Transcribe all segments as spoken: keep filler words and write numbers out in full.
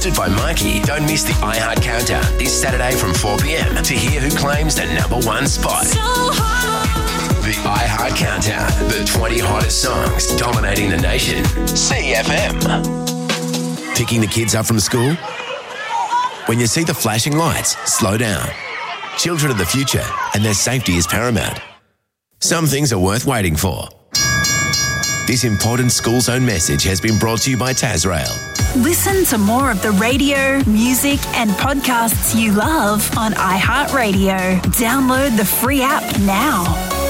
Hosted by Mikey, don't miss the iHeart Countdown this Saturday from four p.m. to hear who claims the number one spot. So hot. The iHeart Countdown, the twenty hottest songs dominating the nation. C F M. Picking the kids up from school? When you see the flashing lights, slow down. Children are the future, and their safety is paramount. Some things are worth waiting for. This important school zone message has been brought to you by Tasrail. Listen to more of the radio, music and podcasts you love on iHeartRadio. Download the free app now.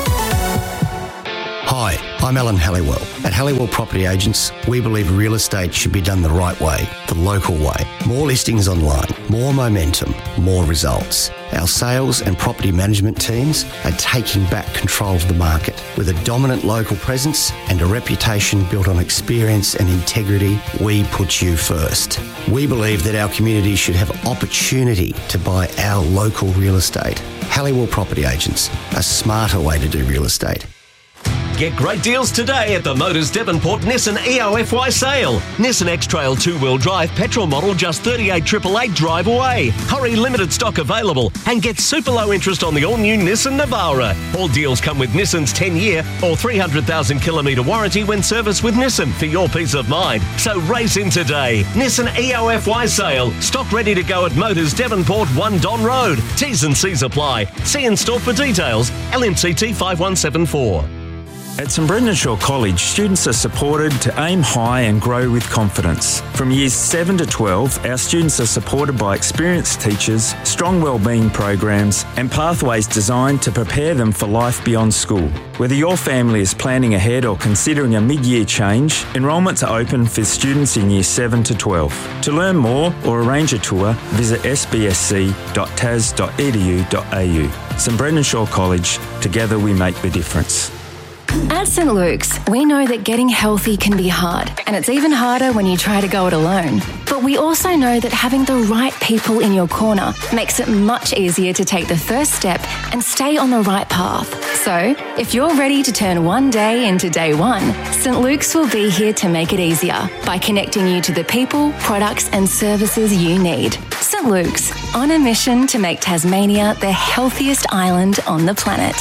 Hi, I'm Alan Halliwell. At Halliwell Property Agents, we believe real estate should be done the right way, the local way. More listings online, more momentum, more results. Our sales and property management teams are taking back control of the market. With a dominant local presence and a reputation built on experience and integrity, we put you first. We believe that our community should have opportunity to buy our local real estate. Halliwell Property Agents, a smarter way to do real estate. Get great deals today at the Motors Devonport Nissan E O F Y sale. Nissan X-Trail two-wheel drive petrol model just thirty-eight thousand eight hundred eighty-eight drive away. Hurry, limited stock available and get super low interest on the all-new Nissan Navara. All deals come with Nissan's ten-year or three hundred thousand kilometre warranty when serviced with Nissan for your peace of mind. So race in today. Nissan E O F Y sale. Stock ready to go at Motors Devonport one Don Road. T's and C's apply. See in store for details. L M C T five one seven four. At St Brendan Shaw College, students are supported to aim high and grow with confidence. From years seven to twelve, our students are supported by experienced teachers, strong wellbeing programs and pathways designed to prepare them for life beyond school. Whether your family is planning ahead or considering a mid-year change, enrolments are open for students in years seven to twelve. To learn more or arrange a tour, visit s b s c dot t a s dot e d u dot a u. St Brendan Shaw College, together we make the difference. At St Luke's, we know that getting healthy can be hard, and it's even harder when you try to go it alone. But we also know that having the right people in your corner makes it much easier to take the first step and stay on the right path. So, if you're ready to turn one day into day one, St Luke's will be here to make it easier by connecting you to the people, products and services you need. St Luke's, on a mission to make Tasmania the healthiest island on the planet.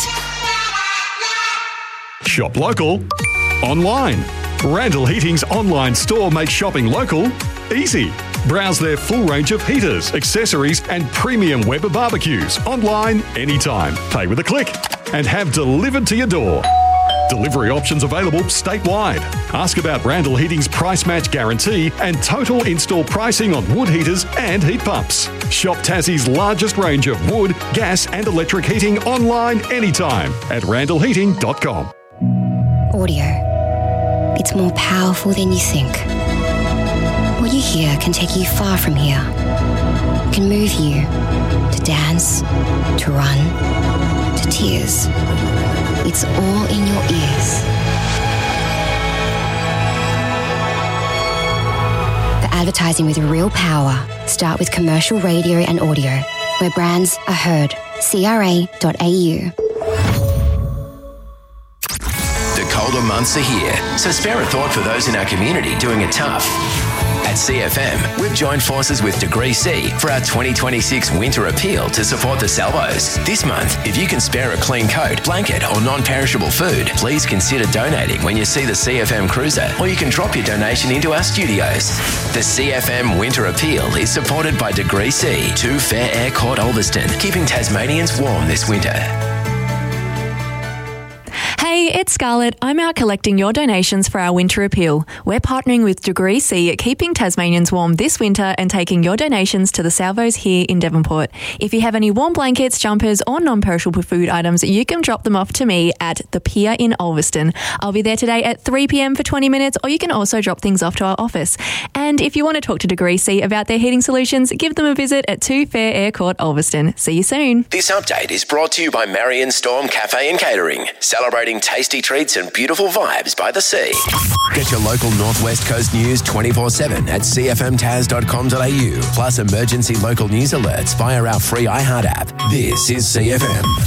Shop local, online. Randall Heating's online store makes shopping local easy. Browse their full range of heaters, accessories and premium Weber barbecues online anytime. Pay with a click and have delivered to your door. Delivery options available statewide. Ask about Randall Heating's price match guarantee and total install pricing on wood heaters and heat pumps. Shop Tassie's largest range of wood, gas and electric heating online anytime at randall heating dot com. Audio. It's more powerful than you think. What you hear can take you far from here. It can move you to dance, to run, to tears. It's all in your ears. For advertising with real power, start with commercial radio and audio, where brands are heard. c r a dot a u. The colder months are here, so spare a thought for those in our community doing it tough. At C F M, we've joined forces with Degree C for our twenty twenty-six Winter Appeal to support the salvos. This month, if you can spare a clean coat, blanket or non-perishable food, please consider donating when you see the C F M Cruiser, or you can drop your donation into our studios. The C F M Winter Appeal is supported by Degree C, two Fair Air Court Ulverston, keeping Tasmanians warm this winter. Hey, it's Scarlett. I'm out collecting your donations for our winter appeal. We're partnering with Degree C at keeping Tasmanians warm this winter and taking your donations to the salvos here in Devonport. If you have any warm blankets, jumpers or non-perishable food items, you can drop them off to me at the Pier in Ulverston. I'll be there today at three p.m. for twenty minutes, or you can also drop things off to our office. And if you want to talk to Degree C about their heating solutions, give them a visit at two Fair Air Court Ulverston. See you soon. This update is brought to you by Marion Storm Cafe and Catering, celebrating tasty treats and beautiful vibes by the sea. Get your local Northwest Coast news twenty-four seven at c f m tas dot com dot a u, plus emergency local news alerts via our free iHeart app. This is C F M.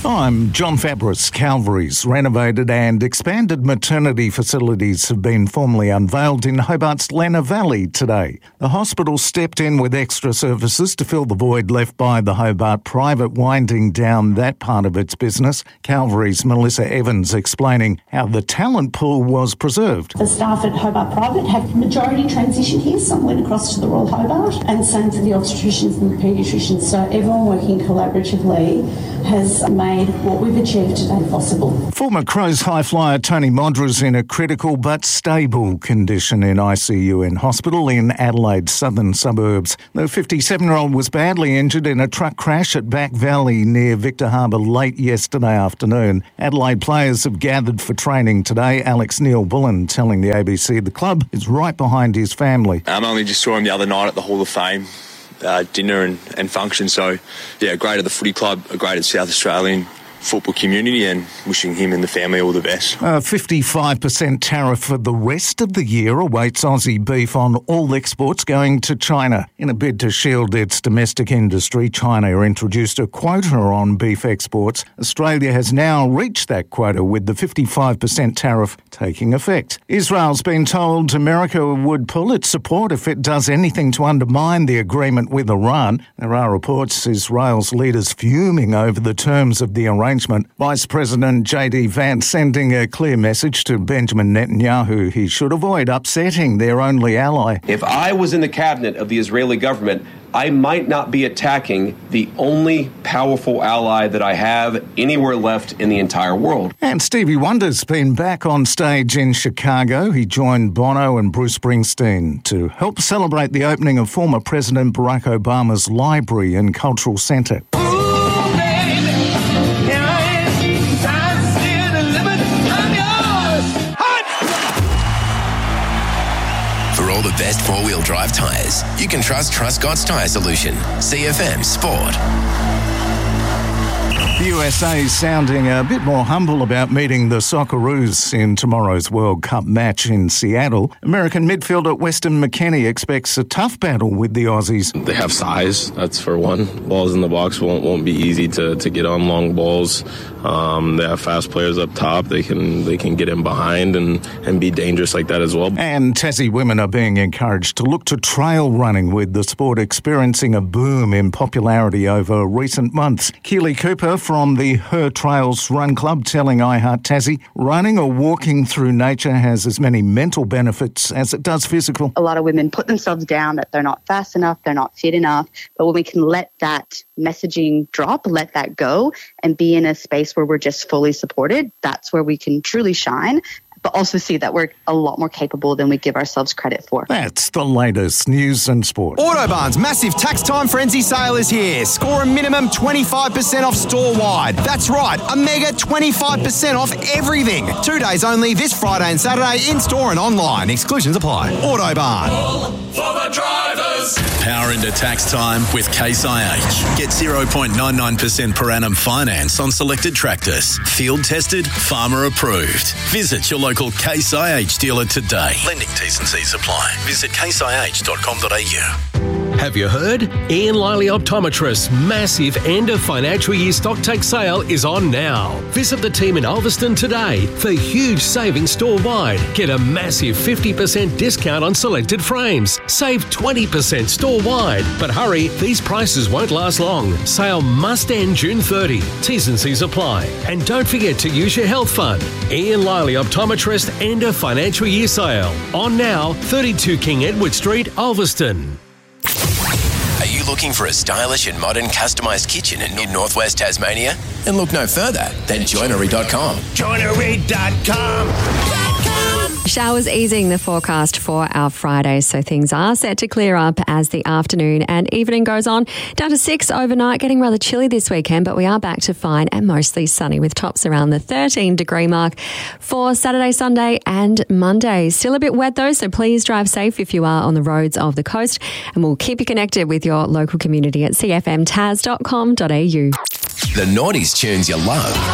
I'm John Fabris. Calvary's renovated and expanded maternity facilities have been formally unveiled in Hobart's Lenna Valley today. The hospital stepped in with extra services to fill the void left by the Hobart Private, winding down that part of its business. Calvary's Melissa Evans explaining how the talent pool was preserved. The staff at Hobart Private have majority transition here. Some went across to the Royal Hobart, and same for the obstetricians and the paediatricians. So everyone working collaboratively has made what we've achieved today possible. Former Crows high flyer Tony Modra's in a critical but stable condition in I C U in hospital in Adelaide's southern suburbs. The fifty-seven-year-old was badly injured in a truck crash at Back Valley near Victor Harbour late yesterday afternoon. Adelaide players have gathered for training today. Alex Neil-Bullen telling the A B C the club is right behind his family. I um, only just saw him the other night at the Hall of Fame. Uh, dinner and, and function. So, yeah, great at the footy club, a great at South Australian football community, and wishing him and the family all the best. A fifty-five percent tariff for the rest of the year awaits Aussie beef on all exports going to China. In a bid to shield its domestic industry, China introduced a quota on beef exports. Australia has now reached that quota with the fifty-five percent tariff taking effect. Israel's been told America would pull its support if it does anything to undermine the agreement with Iran. There are reports Israel's leaders fuming over the terms of the arrangement. Vice President J D Vance sending a clear message to Benjamin Netanyahu he should avoid upsetting their only ally. If I was in the cabinet of the Israeli government, I might not be attacking the only powerful ally that I have anywhere left in the entire world. And Stevie Wonder's been back on stage in Chicago. He joined Bono and Bruce Springsteen to help celebrate the opening of former President Barack Obama's Library and Cultural Centre. For all the best four-wheel drive tyres, you can trust Truscott's Tyre Solution. C F M Sport. The U S A sounding a bit more humble about meeting the Socceroos in tomorrow's World Cup match in Seattle. American midfielder Weston McKennie expects a tough battle with the Aussies. They have size, that's for one. Balls in the box won't won't be easy to, to get on long balls. Um, they have fast players up top. They can they can get in behind and, and be dangerous like that as well. And Tassie women are being encouraged to look to trail running, with the sport experiencing a boom in popularity over recent months. Keely Cooper from the Her Trails Run Club telling iHeart Tassie, running or walking through nature has as many mental benefits as it does physical. A lot of women put themselves down that they're not fast enough, they're not fit enough, but when we can let that messaging drop, let that go, and be in a space where we're just fully supported, that's where we can truly shine, but also see that we're a lot more capable than we give ourselves credit for. That's the latest news and sport. Autobarn's massive tax time frenzy sale is here. Score a minimum twenty-five percent off store-wide. That's right, a mega twenty-five percent off everything. Two days only this Friday and Saturday in-store and online. Exclusions apply. Autobarn. All for the drivers. Power into tax time with Case I H. Get zero point nine nine percent per annum finance on selected tractors. Field tested, farmer approved. Visit your local Case I H dealer today. Lending T's and C's apply. Visit case I H dot com dot a u. Have you heard? Ian Liley Optometrist's massive end of financial year stock take sale is on now. Visit the team in Ulverston today for huge savings store-wide. Get a massive fifty percent discount on selected frames. Save twenty percent store-wide. But hurry, these prices won't last long. Sale must end June thirtieth. T's and C's apply. And don't forget to use your health fund. Ian Liley Optometrist end of financial year sale. On now, thirty-two King Edward Street, Ulverston. Are you looking for a stylish and modern customised kitchen in, in northwest Tasmania? Then look no further than joinery dot com. joinery dot com. Showers easing the forecast for our Friday, so things are set to clear up as the afternoon and evening goes on. Down to six overnight, getting rather chilly this weekend, but we are back to fine and mostly sunny with tops around the thirteen degree mark for Saturday, Sunday and Monday. Still a bit wet though, so please drive safe if you are on the roads of the coast, and we'll keep you connected with your local community at c f m tas dot com dot a u. The noughties tunes you love.